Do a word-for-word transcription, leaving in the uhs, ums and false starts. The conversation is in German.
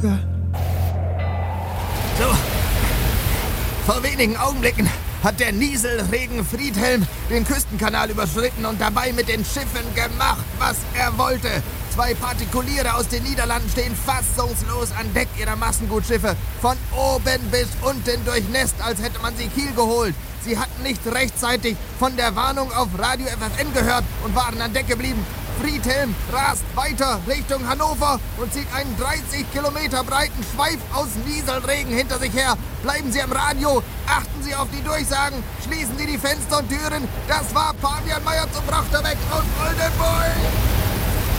Gott. So. Vor wenigen Augenblicken hat der Nieselregen Friedhelm den Küstenkanal überschritten und dabei mit den Schiffen gemacht, was er wollte. Zwei Partikuliere aus den Niederlanden stehen fassungslos an Deck ihrer Massengutschiffe, von oben bis unten durchnässt, als hätte man sie Kiel geholt. Sie hatten nicht rechtzeitig von der Warnung auf Radio F F N gehört und waren an Deck geblieben. Friedhelm rast weiter Richtung Hannover und zieht einen dreißig Kilometer breiten Schweif aus Nieselregen hinter sich her. Bleiben Sie am Radio, achten Sie auf die Durchsagen, schließen Sie die Fenster und Türen. Das war Fabian Meyer zum Brachterbeck aus Oldenburg.